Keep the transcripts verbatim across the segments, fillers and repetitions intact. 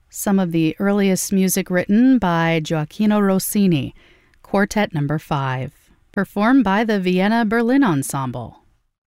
some of the earliest music written by Gioacchino Rossini, Quartet Number five, performed by the Vienna Berlin Ensemble.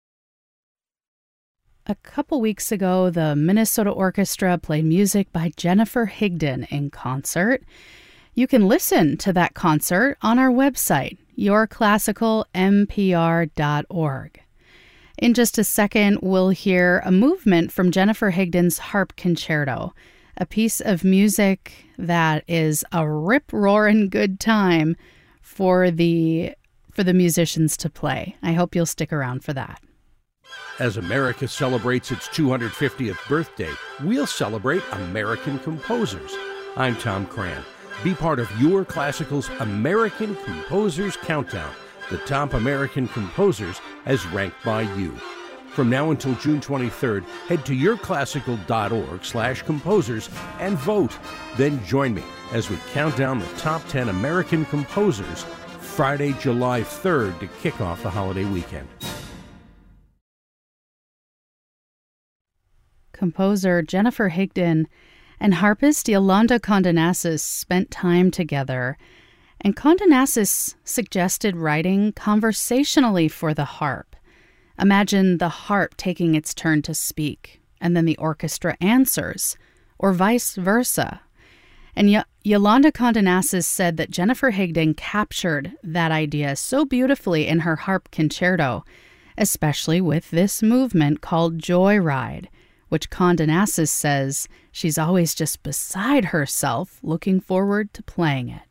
A couple weeks ago, the Minnesota Orchestra played music by Jennifer Higdon in concert. You can listen to that concert on our website, your classical m p r dot org. In just a second, we'll hear a movement from Jennifer Higdon's Harp Concerto, a piece of music that is a rip-roaring good time for the for the musicians to play. I hope you'll stick around for that. As America celebrates its two hundred fiftieth birthday, we'll celebrate American composers. I'm Tom Cran. Be part of Your Classical's American Composers Countdown, the top American composers as ranked by you. From now until June twenty-third, head to yourclassical.org slash composers and vote. Then join me as we count down the top ten American composers Friday, July third to kick off the holiday weekend. Composer Jennifer Higdon and harpist Yolanda Condonasis spent time together, and Condonasis suggested writing conversationally for the harp. Imagine the harp taking its turn to speak, and then the orchestra answers, or vice versa. And y- Yolanda Condonasis said that Jennifer Higdon captured that idea so beautifully in her harp concerto, especially with this movement called Joyride, which Condonasis says she's always just beside herself looking forward to playing it.